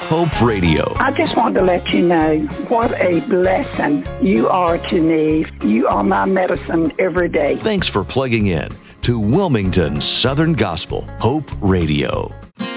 Hope Radio. I just want to let you know what a blessing you are to me. You are my medicine every day. Thanks for plugging in to Wilmington Southern Gospel Hope Radio.